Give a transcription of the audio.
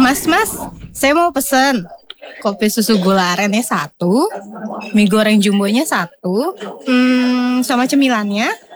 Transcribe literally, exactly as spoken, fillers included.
Mas, mas, saya mau pesen kopi susu gula arennya satu, mie goreng jumbonya satu, hmm, sama cemilannya